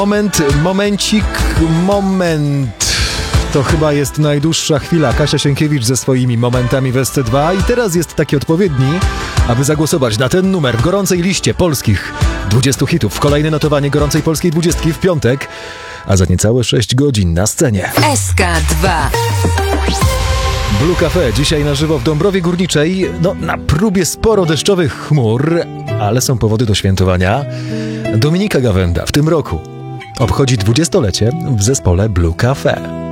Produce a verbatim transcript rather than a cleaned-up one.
Moment, momencik, moment. To chyba jest najdłuższa chwila. Kasia Sienkiewicz ze swoimi momentami w S C dwa i teraz jest taki odpowiedni, aby zagłosować na ten numer w gorącej liście polskich dwudziestu hitów. Kolejne notowanie gorącej polskiej dwudziestki w piątek, a za niecałe sześć godzin na scenie S K dwa. Blue Cafe, dzisiaj na żywo w Dąbrowie Górniczej. No, na próbie sporo deszczowych chmur, ale są powody do świętowania. Dominika Gawenda w tym roku obchodzi dwudziestolecie w zespole Blue Cafe.